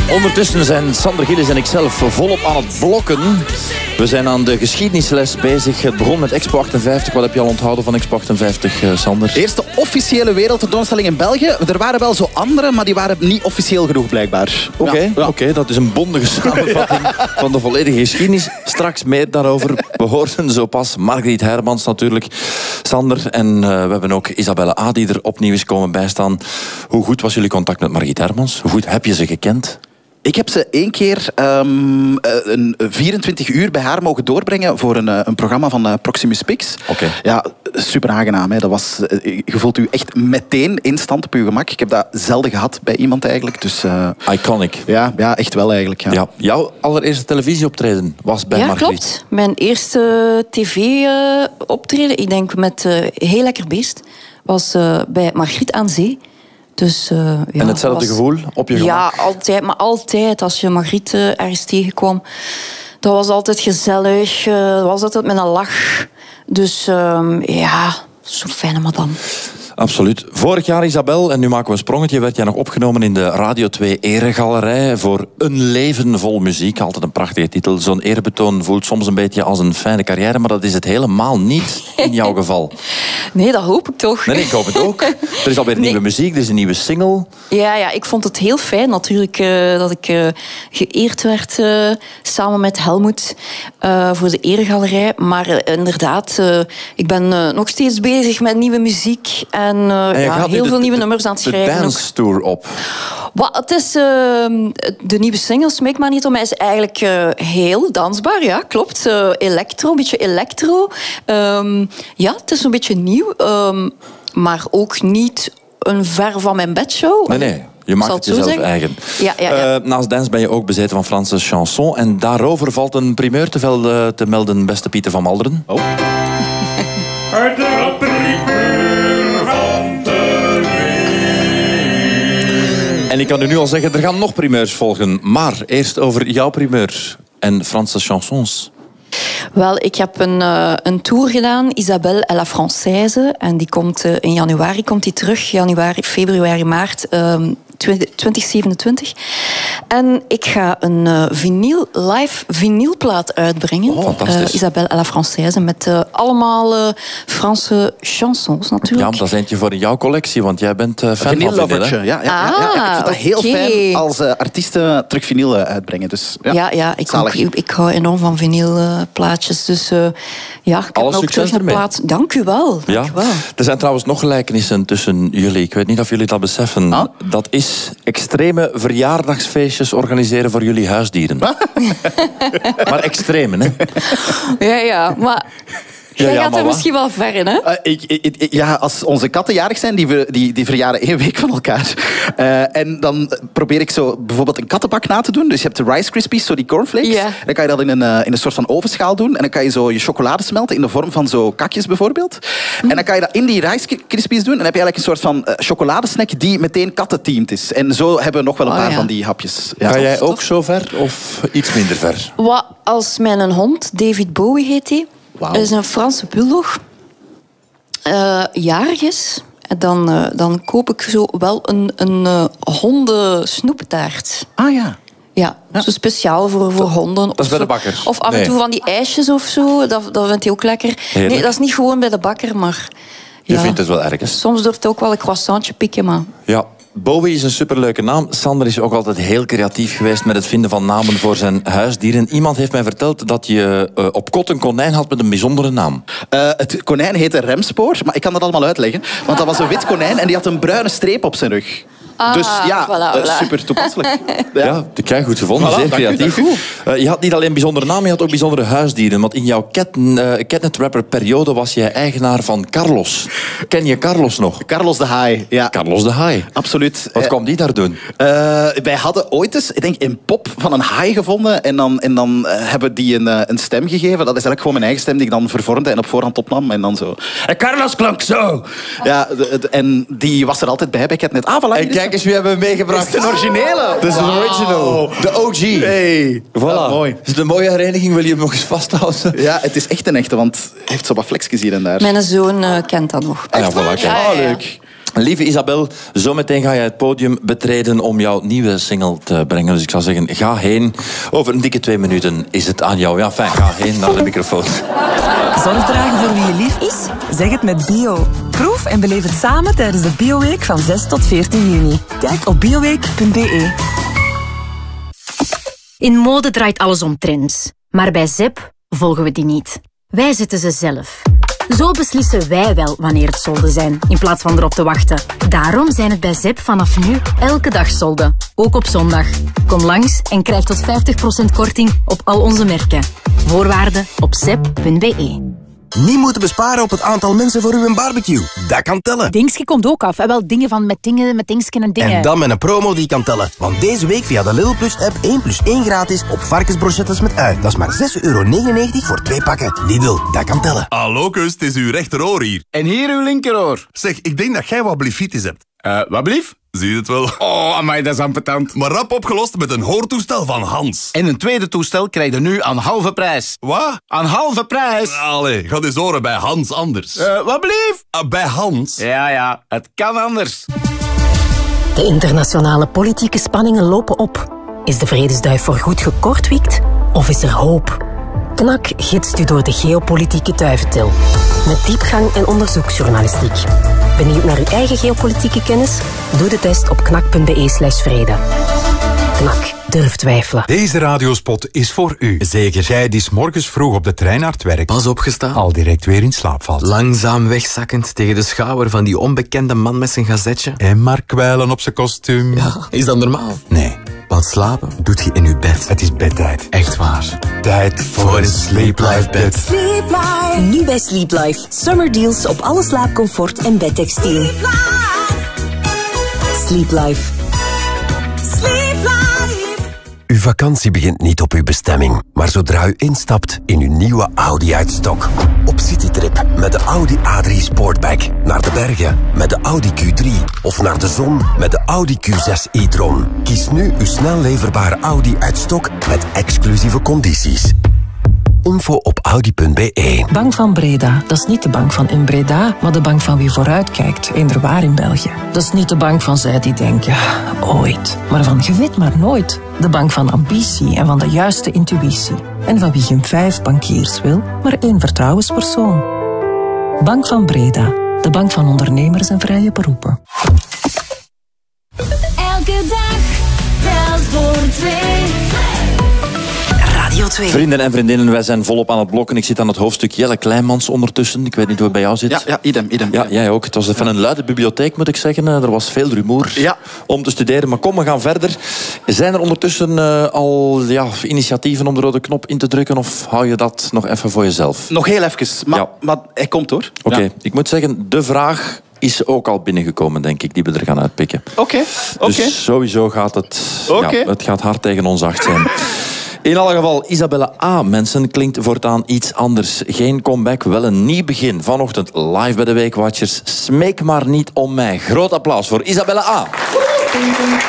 Ondertussen zijn Sander Gillis en ikzelf volop aan het blokken. We zijn aan de geschiedenisles bezig. Het begon met Expo 58. Wat heb je al onthouden van Expo 58, Sander? De eerste officiële wereldtentoonstelling in België. Er waren wel zo andere, maar die waren niet officieel genoeg blijkbaar. Oké, dat is een bondige samenvatting van de volledige geschiedenis. Straks meer daarover. We hoorden zo pas Margriet Hermans natuurlijk, Sander. En we hebben ook Isabelle A. die er opnieuw is komen bijstaan. Hoe goed was jullie contact met Margriet Hermans? Hoe goed heb je ze gekend? Ik heb ze 1 keer 24 uur bij haar mogen doorbrengen voor een programma van Proximus Pix. Okay. Ja, super aangenaam. Hè. Dat was, je voelt u echt meteen instant op uw gemak. Ik heb dat zelden gehad bij iemand eigenlijk. Dus, iconic. Ja, echt wel eigenlijk. Ja. Ja, jouw allereerste televisieoptreden was bij Margriet. Ja, klopt. Mijn eerste tv-optreden, ik denk met Heel Lekker Beest, was bij Margriet aan Zee. Dus, en hetzelfde gevoel op je gemak? Ja, altijd. Maar altijd als je Margriet ergens tegenkwam. Dat was altijd gezellig. Dat was altijd met een lach. Dus ja, zo'n fijne madame. Absoluut. Vorig jaar, Isabel, en nu maken we een sprongetje, werd jij nog opgenomen in de Radio 2 Eregalerij voor Een leven vol muziek. Altijd een prachtige titel. Zo'n eerbetoon voelt soms een beetje als een fijne carrière, maar dat is het helemaal niet in jouw geval. Nee, dat hoop ik toch. Nee, ik hoop het ook. Er is alweer nieuwe muziek, er is een nieuwe single. Ja, ik vond het heel fijn natuurlijk dat ik geëerd werd samen met Helmoet voor de Eregalerij. Maar inderdaad, ik ben nog steeds bezig met nieuwe muziek. En heel veel nieuwe nummers aan het schrijven. De dance tour op. Het is de nieuwe single Smeek maar niet om mij is eigenlijk heel dansbaar. Ja, klopt. Electro, een beetje electro. Ja, het is een beetje nieuw. Maar ook niet een ver van mijn bedshow. Nee. Je maakt het jezelf eigen. Ja. Naast dance ben je ook bezeten van Franse chanson. En daarover valt een primeur te melden, beste Pieter van Malderen. Oh. De primeur van de week. En ik kan u nu al zeggen, er gaan nog primeurs volgen. Maar eerst over jouw primeur en Franse chansons. Wel, ik heb een tour gedaan, Isabelle et la Française. En die komt in januari komt die terug. Januari, februari, maart 2027. En ik ga een live vinylplaat uitbrengen. Oh, fantastisch. Isabelle et la Française. Met allemaal Franse chansons natuurlijk. Ja, maar dat is eentje voor in jouw collectie, want jij bent fan van vinyl, hè? Ja. Ik vind dat heel fijn als artiesten terug vinyl uitbrengen. Dus, ja, ik hou enorm van vinylplaatjes. Dus ja, ik heb alles ook succes terug een plaat. Dank u wel. Ja. Er zijn trouwens nog gelijkenissen tussen jullie. Ik weet niet of jullie dat beseffen. Ah? Dat is extreme verjaardagsfeestjes organiseren voor jullie huisdieren. Maar extreme, hè? Ja, maar... Jij gaat er misschien wel ver in, hè? Als onze katten jarig zijn, die verjaren 1 week van elkaar. En dan probeer ik zo bijvoorbeeld een kattenbak na te doen. Dus je hebt de Rice Krispies, zo die cornflakes. Yeah. Dan kan je dat in een soort van ovenschaal doen. En dan kan je zo je chocolade smelten in de vorm van zo kakjes bijvoorbeeld. En dan kan je dat in die Rice Krispies doen. En dan heb je eigenlijk een soort van chocoladesnack die meteen kattenteamed is. En zo hebben we nog wel een paar van die hapjes. Ja. Ga jij ook zo ver of iets minder ver? Wat als mijn hond, David Bowie heet hij. Wow. Dat is een Franse bulldog. Jarig is. En dan koop ik zo wel een hondensnoeptaart. Ah ja. Ja, zo speciaal voor honden. Dat is bij de bakker? Of af en toe van die ijsjes of zo. Dat vindt hij ook lekker. Heerlijk. Nee, dat is niet gewoon bij de bakker, maar... Je vindt het wel ergens. Soms durft hij ook wel een croissantje pikken, maar... Ja. Bowie is een superleuke naam. Sander is ook altijd heel creatief geweest met het vinden van namen voor zijn huisdieren. Iemand heeft mij verteld dat je op kot een konijn had met een bijzondere naam. Het konijn heette Remspoor, maar ik kan dat allemaal uitleggen. Want dat was een wit konijn en die had een bruine streep op zijn rug. Dus ja, voilà. super toepasselijk. Ja, dat krijg je goed gevonden. Voilà, zeer dank u, creatief. Je had niet alleen bijzondere namen, je had ook bijzondere huisdieren. Want in jouw catnet-rapper-periode was jij eigenaar van Carlos. Ken je Carlos nog? Carlos de Haai, ja. Carlos de Haai. Absoluut. Wat kwam die daar doen? Wij hadden ooit eens, ik denk, een pop van een haai gevonden. En dan hebben die een stem gegeven. Dat is eigenlijk gewoon mijn eigen stem die ik dan vervormde en op voorhand opnam. En dan zo... En Carlos klonk zo! Ja, en die was er altijd bij Catnet. En kijk eens wie hebben we meegebracht. Dat is de originele. Dat is een original. De OG. Hey. Voilà. Ja, mooi. Is het een mooie hereniging? Wil je hem nog eens vasthouden? Ja, het is echt een echte, want hij heeft zo wat flexjes hier en daar. Mijn zoon kent dat nog. Ah, ja, voilà. Ja. Leuk. Lieve Isabel, zometeen ga jij het podium betreden om jouw nieuwe single te brengen. Dus ik zou zeggen, ga heen. Over een dikke 2 minuten is het aan jou. Ja, fijn, ga heen naar de microfoon. Zorg dragen voor wie je lief is? Zeg het met Bio. Proef en beleef het samen tijdens de Bioweek van 6 tot 14 juni. Kijk op bioweek.be. In mode draait alles om trends. Maar bij ZEP volgen we die niet. Wij zetten ze zelf. Zo beslissen wij wel wanneer het solden zijn, in plaats van erop te wachten. Daarom zijn het bij ZEP vanaf nu elke dag solden. Ook op zondag. Kom langs en krijg tot 50% korting op al onze merken. Voorwaarden op zep.be. Niet moeten besparen op het aantal mensen voor uw barbecue. Dat kan tellen. Dingske komt ook af. Wel dingen van met dingsken en dingen. En dan met een promo die kan tellen. Want deze week via de Lidl Plus app 1+1 gratis op varkensbrochettes met ui. Dat is maar €6,99 voor 2 pakken. Lidl, dat kan tellen. Hallo kus, het is uw rechteroor hier. En hier uw linkeroor. Zeg, ik denk dat jij wat blifitis hebt. Wat blief? Zie je het wel? Oh, amai, dat is ambetant. Maar rap opgelost met een hoortoestel van Hans. En een tweede toestel krijg je nu aan halve prijs. Wat? Aan halve prijs? Allee, ga eens horen bij Hans anders. Wat blief? Bij Hans? Ja, het kan anders. De internationale politieke spanningen lopen op. Is de vredesduif voorgoed gekortwiekt of is er hoop? KNAK gidst u door de geopolitieke duiventil. Met diepgang en onderzoeksjournalistiek. Benieuwd naar uw eigen geopolitieke kennis? Doe de test op knak.be/vrede. KNAK, durf twijfelen. Deze radiospot is voor u. Zeker. Jij die 's morgens vroeg op de trein naar het werk pas opgestaan, al direct weer in slaap valt. Langzaam wegzakkend tegen de schouder van die onbekende man met zijn gazetje. En maar kwijlen op zijn kostuum. Ja, is dat normaal? Nee. Want slapen doet je in je bed. Het is bedtijd. Echt waar. Tijd voor een Sleep Life bed. Sleep Life. Nu bij Sleep Life. Summer deals op alle slaapcomfort en bedtextiel. Sleep Life. Sleep Life. Sleep Life. Uw vakantie begint niet op uw bestemming, maar zodra u instapt in uw nieuwe Audi uit stok. Op citytrip met de Audi A3 Sportback. Naar de bergen met de Audi Q3. Of naar de zon met de Audi Q6 e-tron. Kies nu uw snel leverbare Audi uit stok met exclusieve condities. Info op audi.be. Bank van Breda, dat is niet de bank van in Breda, maar de bank van wie vooruitkijkt, inderwaar in België. Dat is niet de bank van zij die denken, ooit, maar van je weet maar nooit. De bank van ambitie en van de juiste intuïtie. En van wie geen 5 bankiers wil, maar 1 vertrouwenspersoon. Bank van Breda, de bank van ondernemers en vrije beroepen. Elke dag telt voor 2. Radio 2. Vrienden en vriendinnen, wij zijn volop aan het blokken. Ik zit aan het hoofdstuk Jelle Kleinmans ondertussen. Ik weet niet hoe het bij jou zit. Ja, idem. Ja, jij ook. Het was van een luide bibliotheek, moet ik zeggen. Er was veel rumoer om te studeren. Maar kom, we gaan verder. Zijn er ondertussen al initiatieven om de rode knop in te drukken? Of hou je dat nog even voor jezelf? Nog heel even, maar hij komt hoor. Oké. Ik moet zeggen, de vraag is ook al binnengekomen, denk ik, die we er gaan uitpikken. Oké. Dus sowieso gaat het... Ja, het gaat hard tegen ons 8 zijn. In alle geval, Isabelle A. Mensen, klinkt voortaan iets anders. Geen comeback, wel een nieuw begin. Vanochtend live bij de Weekwatchers. Smeek maar niet om mij. Groot applaus voor Isabelle A.